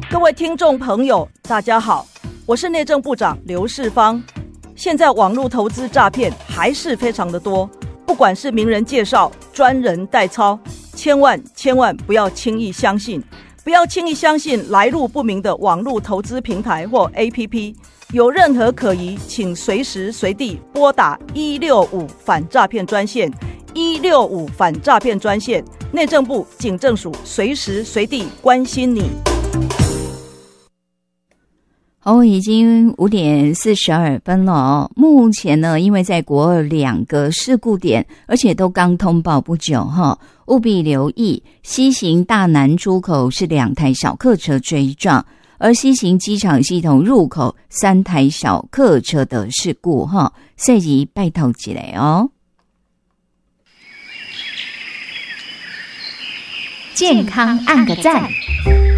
各位听众朋友，大家好，我是内政部长刘世芳。现在网络投资诈骗还是非常的多，不管是名人介绍、专人代操，千万不要轻易相信，不要轻易相信来路不明的网络投资平台或 APP。有任何可疑，请随时随地拨打165反诈骗专线，165反诈骗专线，内政部警政署随时随地关心你。 已经5点42分了哦。目前呢，因为在国二2个事故点，而且都刚通报不久务必留意。西行大南出口是2台小客车追撞，而西行机场系统入口3台小客车的事故细节拜托一下哦。 健康按个赞。